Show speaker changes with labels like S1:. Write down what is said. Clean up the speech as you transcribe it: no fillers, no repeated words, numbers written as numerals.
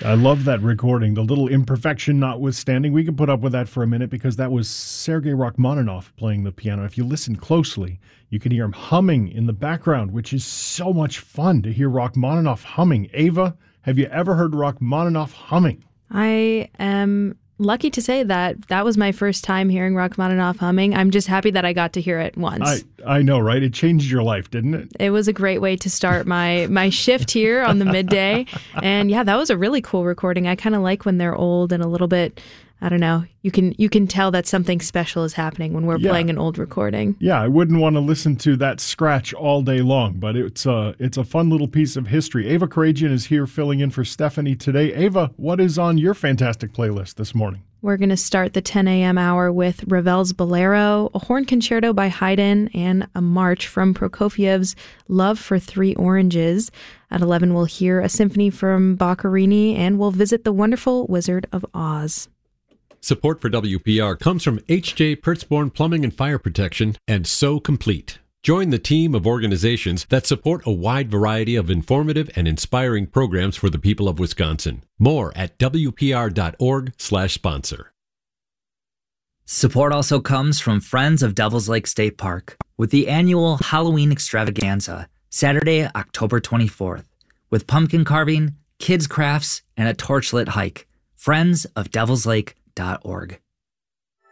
S1: I love that recording. The little imperfection notwithstanding, we can put up with that for a minute because that was Sergei Rachmaninoff playing the piano. If you listen closely, you can hear him humming in the background, which is so much fun to hear Rachmaninoff humming. Ava, have you ever heard Rachmaninoff humming?
S2: I am lucky to say that was my first time hearing Rachmaninoff humming. I'm just happy that I got to hear it once.
S1: I know, right? It changed your life, didn't it?
S2: It was a great way to start my shift here on the midday. And yeah, that was a really cool recording. I kind of like when they're old and a little bit, I don't know, you can tell that something special is happening when we're playing an old recording.
S1: Yeah, I wouldn't want to listen to that scratch all day long, but it's a fun little piece of history. Ava Karagian is here filling in for Stephanie today. Ava, what is on your fantastic playlist this morning?
S2: We're going to start the 10 a.m. hour with Ravel's Bolero, a horn concerto by Haydn, and a march from Prokofiev's Love for Three Oranges. At 11, we'll hear a symphony from Boccherini, and we'll visit the wonderful Wizard of Oz.
S3: Support for WPR comes from H.J. Pertzborn Plumbing and Fire Protection and So Complete. Join the team of organizations that support a wide variety of informative and inspiring programs for the people of Wisconsin. More at WPR.org/sponsor.
S4: Support also comes from Friends of Devil's Lake State Park with the annual Halloween extravaganza, Saturday, October 24th, with pumpkin carving, kids' crafts, and a torchlit hike. Friends of Devil's Lake.org.